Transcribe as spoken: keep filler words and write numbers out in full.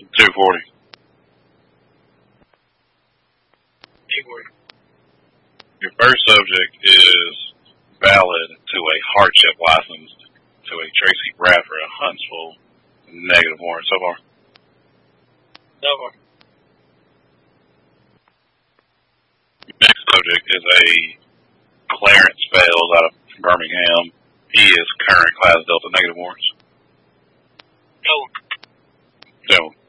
two forty. two forty. Your first subject is valid to a hardship license to a Tracy Bradford of Huntsville. Negative warrant so far. So far. Your next subject is a Clarence Fails out of Birmingham. He is current class Delta. Negative warrants. No. No.